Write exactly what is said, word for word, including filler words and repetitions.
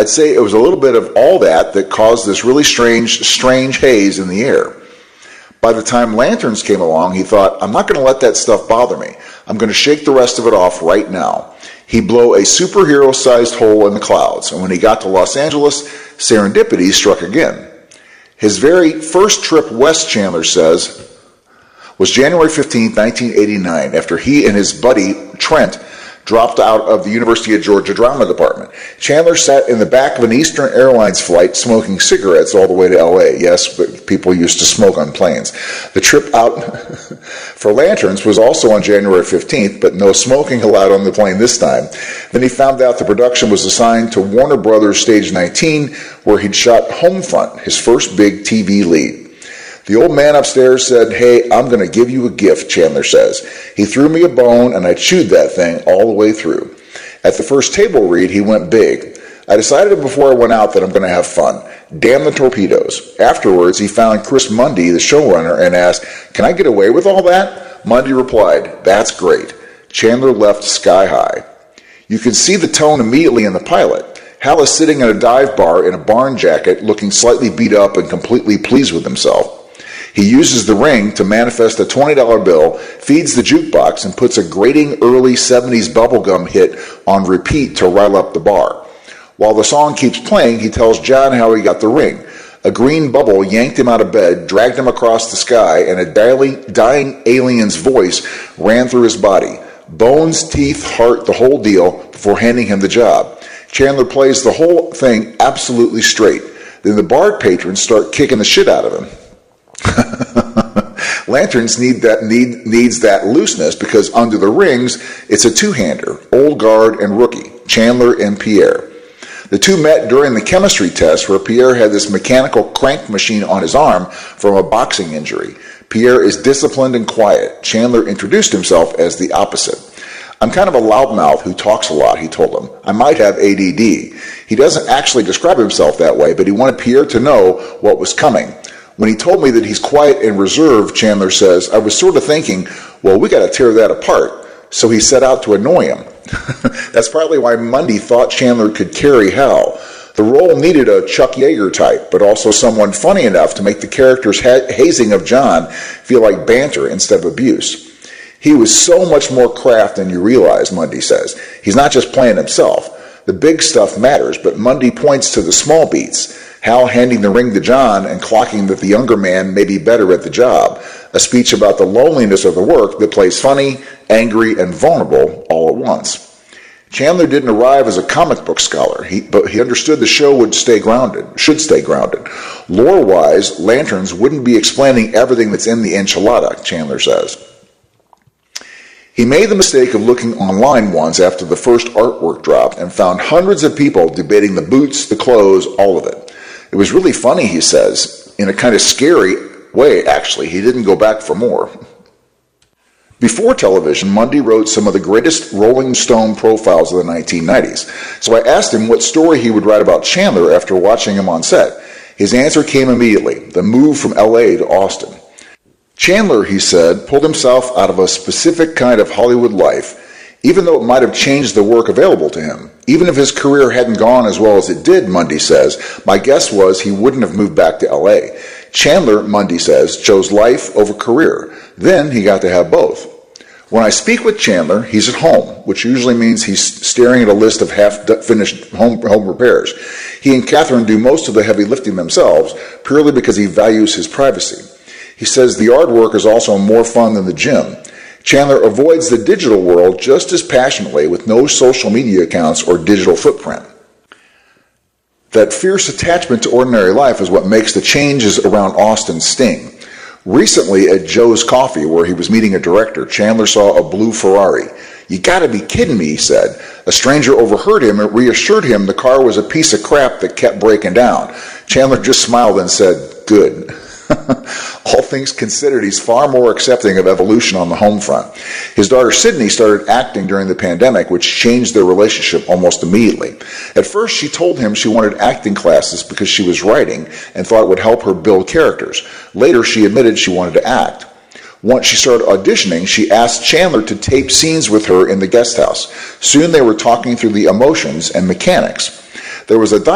I'd say it was a little bit of all that that caused this really strange, strange haze in the air. By the time Lanterns came along, he thought, I'm not going to let that stuff bother me. I'm going to shake the rest of it off right now. He'd blow a superhero-sized hole in the clouds, and when he got to Los Angeles, serendipity struck again. His very first trip west, Chandler says, was January fifteenth, nineteen eighty-nine, after he and his buddy Trent dropped out of the University of Georgia Drama Department. Chandler sat in the back of an Eastern Airlines flight smoking cigarettes all the way to L A. Yes, but people used to smoke on planes. The trip out for Lanterns was also on January fifteenth, but no smoking allowed on the plane this time. Then he found out the production was assigned to Warner Brothers Stage nineteen, where he'd shot Homefront, his first big T V lead. The old man upstairs said, hey, I'm going to give you a gift, Chandler says. He threw me a bone, and I chewed that thing all the way through. At the first table read, he went big. I decided before I went out that I'm going to have fun. Damn the torpedoes. Afterwards, he found Chris Mundy, the showrunner, and asked, can I get away with all that? Mundy replied, that's great. Chandler left sky high. You can see the tone immediately in the pilot. Hal is sitting in a dive bar in a barn jacket, looking slightly beat up and completely pleased with himself. He uses the ring to manifest a twenty dollar bill, feeds the jukebox, and puts a grating early seventies bubblegum hit on repeat to rile up the bar. While the song keeps playing, he tells John how he got the ring. A green bubble yanked him out of bed, dragged him across the sky, and a dying alien's voice ran through his body. Bones, teeth, heart, the whole deal, before handing him the job. Chandler plays the whole thing absolutely straight. Then the bar patrons start kicking the shit out of him. Lanterns need that need needs that looseness because under the rings it's a two-hander, old guard and rookie, Chandler and Pierre. The two met during the chemistry test where Pierre had this mechanical crank machine on his arm from a boxing injury. Pierre is disciplined and quiet. Chandler introduced himself as the opposite. I'm kind of a loudmouth who talks a lot, he told him. I might have A D D. He doesn't actually describe himself that way, but he wanted Pierre to know what was coming. When he told me that he's quiet and reserved, Chandler says, I was sort of thinking, well, we got to tear that apart. So he set out to annoy him. That's partly why Mundy thought Chandler could carry Hal. The role needed a Chuck Yeager type, but also someone funny enough to make the character's ha- hazing of John feel like banter instead of abuse. He was so much more craft than you realize, Mundy says. He's not just playing himself. The big stuff matters, but Mundy points to the small beats. Hal handing the ring to John and clocking that the younger man may be better at the job. A speech about the loneliness of the work that plays funny, angry, and vulnerable all at once. Chandler didn't arrive as a comic book scholar, he, but he understood the show would stay grounded, should stay grounded. Lore-wise, Lanterns wouldn't be explaining everything that's in the enchilada, Chandler says. He made the mistake of looking online once after the first artwork dropped and found hundreds of people debating the boots, the clothes, all of it. It was really funny, he says, in a kind of scary way, actually. He didn't go back for more. Before television, Mundy wrote some of the greatest Rolling Stone profiles of the nineteen nineties. So I asked him what story he would write about Chandler after watching him on set. His answer came immediately, the move from L A to Austin. Chandler, he said, pulled himself out of a specific kind of Hollywood life, even though it might have changed the work available to him. Even if his career hadn't gone as well as it did, Mundy says, my guess was he wouldn't have moved back to L A. Chandler, Mundy says, chose life over career. Then he got to have both. When I speak with Chandler, he's at home, which usually means he's staring at a list of half-finished home, home repairs. He and Catherine do most of the heavy lifting themselves, purely because he values his privacy. He says the yard work is also more fun than the gym. Chandler avoids the digital world just as passionately with no social media accounts or digital footprint. That fierce attachment to ordinary life is what makes the changes around Austin sting. Recently at Joe's Coffee, where he was meeting a director, Chandler saw a blue Ferrari. You gotta be kidding me, he said. A stranger overheard him and reassured him the car was a piece of crap that kept breaking down. Chandler just smiled and said, good. All things considered, he's far more accepting of evolution on the home front. His daughter Sydney started acting during the pandemic, which changed their relationship almost immediately. At first, she told him she wanted acting classes because she was writing and thought it would help her build characters. Later, she admitted she wanted to act. Once she started auditioning, she asked Chandler to tape scenes with her in the guest house. Soon they were talking through the emotions and mechanics. There was a